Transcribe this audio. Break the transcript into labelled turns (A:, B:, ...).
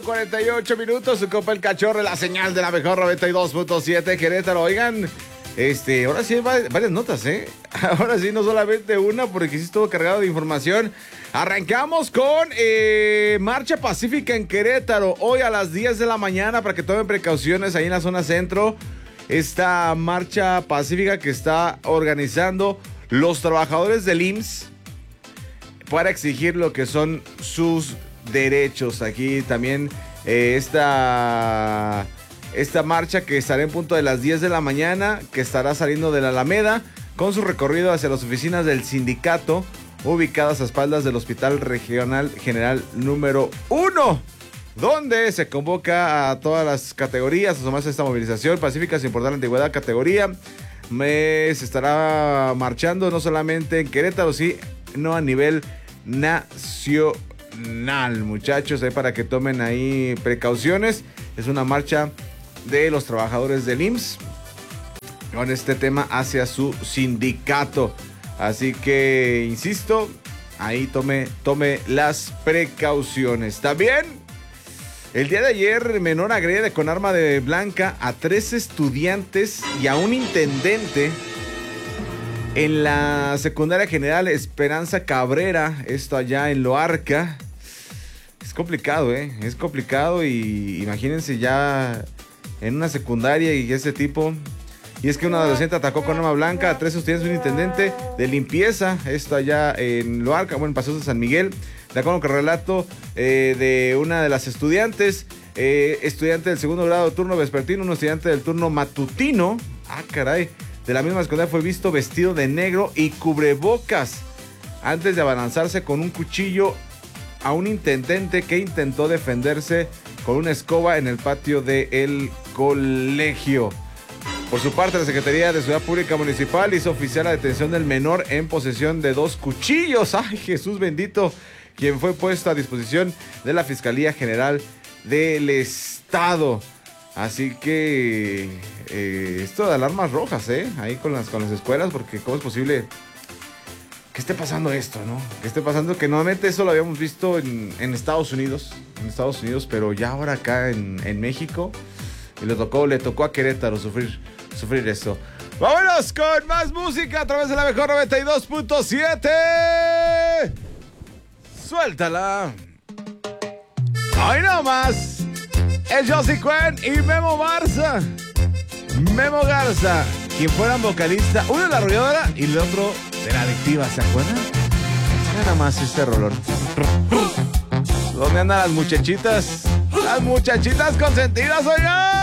A: 8:48, su Copa El Cachorro, la señal de la mejor 92.7 Querétaro. Oigan, ahora sí hay varias notas, Ahora sí, no solamente una, porque sí estuvo cargado de información. Arrancamos con Marcha Pacífica en Querétaro, hoy a las 10 de la mañana, para que tomen precauciones ahí en la zona centro. Esta Marcha Pacífica que está organizando los trabajadores del IMSS para exigir lo que son sus derechos. Aquí también esta marcha que estará en punto de las 10 de la mañana, que estará saliendo de la Alameda con su recorrido hacia las oficinas del sindicato ubicadas a espaldas del Hospital Regional General número 1, donde se convoca a todas las categorías a sumarse a esta movilización pacífica sin importar la antigüedad, categoría. Se estará marchando no solamente en Querétaro, sino a nivel nacional, muchachos, para que tomen ahí precauciones. Es una marcha de los trabajadores del IMSS con este tema hacia su sindicato. Así que, insisto, ahí tome las precauciones. También, el día de ayer, menor agrede con arma de blanca a 3 estudiantes y a un intendente en la secundaria general Esperanza Cabrera, esto allá en Loarca. Es complicado, es complicado, y imagínense ya en una secundaria y ese tipo. Y es que un adolescente atacó con arma blanca a 3 estudiantes y un intendente de limpieza, esto allá en Loarca, en Paseos de San Miguel. De acuerdo con el relato de una de las estudiantes, estudiante del segundo grado turno vespertino, un estudiante del turno matutino, de la misma secundaria, fue visto vestido de negro y cubrebocas antes de abalanzarse con un cuchillo a un intendente que intentó defenderse con una escoba en el patio del colegio. Por su parte, la Secretaría de Seguridad Pública Municipal hizo oficial la detención del menor en posesión de 2 cuchillos. ¡Ay, Jesús bendito! Quien fue puesto a disposición de la Fiscalía General del Estado. Así que esto de alarmas rojas, ahí con las escuelas, porque ¿cómo es posible que esté pasando esto, no? Que esté pasando, que normalmente eso lo habíamos visto en Estados Unidos, pero ya ahora acá en México, y le tocó a Querétaro sufrir esto. ¡Vámonos con más música a través de la mejor 92.7! ¡Suéltala! ¡Hoy no más! Es Josie Cuen y Memo Garza. Quien fueran vocalista, uno de La Arrolladora y el otro de La Adictiva, ¿se acuerdan? Nada más este rolón. ¿Dónde andan las muchachitas? Las muchachitas consentidas, oigan.